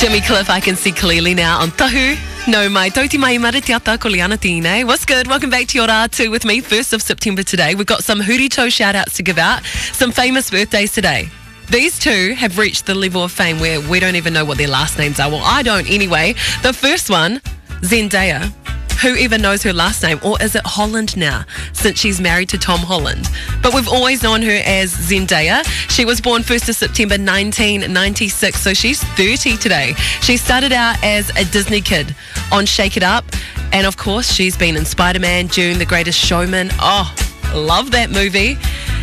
Jimmy Cliff, I can see clearly now on Tahu. No mai tauti mai maritiata ko liana tine. What's good? Welcome back to Your R2 with me. 1st of September today. We've got some Hurito shout-outs to give out. Some famous birthdays today. These two have reached the level of fame where we don't even know what their last names are. Well, I don't anyway. The first one, Zendaya. Who even knows her last name? Or is it Holland now, since she's married to Tom Holland? But we've always known her as Zendaya. She was born 1st of September 1996, so she's 30 today. She started out as a Disney kid on Shake It Up. And of course, she's been in Spider-Man, Dune, The Greatest Showman. Oh, love that movie.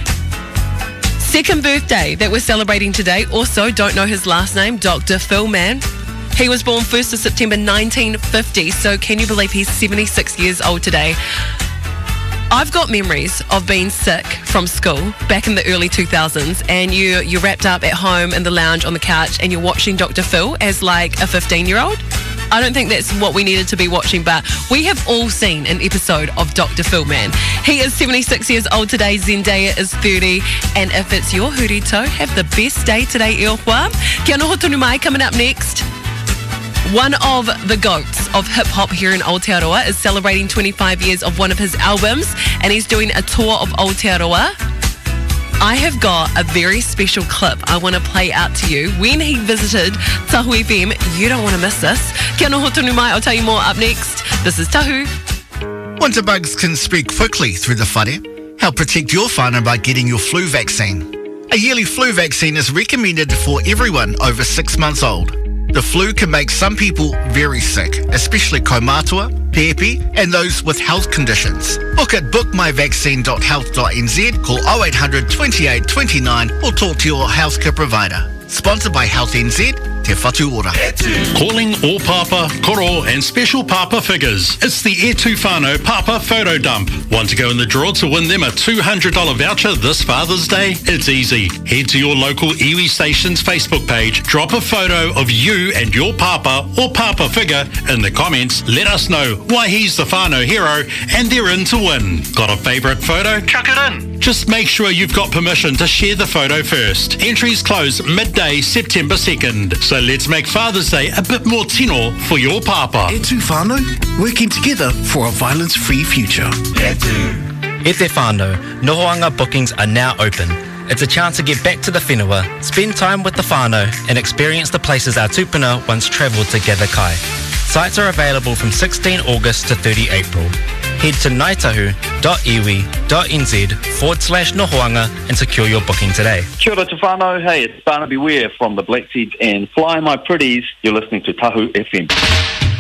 Second birthday that we're celebrating today. Also, don't know his last name, Dr. Phil Mann. He was born 1st of September 1950, so can you believe he's 76 years old today? I've got memories of being sick from school back in the early 2000s, and you're wrapped up at home in the lounge on the couch and you're watching Dr. Phil as like a 15-year-old. I don't think that's what we needed to be watching, but we have all seen an episode of Dr. Phil Mann. He is 76 years old today, Zendaya is 30, and if it's your hurito, have the best day today, Ilhua. Kia noho tonu mai coming up next. One of the goats of hip-hop here in Aotearoa is celebrating 25 years of one of his albums, and he's doing a tour of Aotearoa. I have got a very special clip I want to play out to you when he visited Tahu FM. You don't want to miss this. Kia noho tonu mai, I'll tell you more up next. This is Tahu. Winter bugs can spread quickly through the whare. Help protect your whānau by getting your flu vaccine. A yearly flu vaccine is recommended for everyone over 6 months old. The flu can make some people very sick, especially kaumātua, peepi, and those with health conditions. Book at bookmyvaccine.health.nz, call 0800 28 29 or talk to your healthcare provider. Sponsored by Health NZ, Te Whatu Ora. Calling all Papa, Koro and special Papa figures. It's the E2 Whānau Papa Photo Dump. Want to go in the draw to win them a $200 voucher this Father's Day? It's easy. Head to your local iwi station's Facebook page, drop a photo of you and your Papa or Papa figure in the comments. Let us know why he's the Whānau hero and they're in to win. Got a favourite photo? Chuck it in. Just make sure you've got permission to share the photo first. Entries close midday September 2nd. So let's make Father's Day a bit more tino for your Papa. E2 Whānau, working together for a violence-free future. E te whānau, nohoanga bookings are now open. It's a chance to get back to the whenua, spend time with the whānau and experience the places our tupuna once travelled to gather kai. Sites are available from 16 August to 30 April. Head to naitahu.iwi.nz/nohoanga and secure your booking today. Kia ora te whānau, hey, it's Barnaby Ware from the Black Seeds and Fly My Pretties. You're listening to Tahu FM.